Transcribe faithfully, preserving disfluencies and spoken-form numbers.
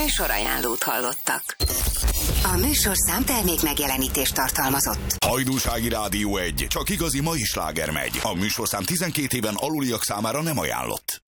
Műsorajánlót hallottak. A műsorszám termék megjelenítést tartalmazott. Hajdúsági Rádió egy, csak igazi mai sláger megy. A műsorszám tizenkét éven aluliak számára nem ajánlott.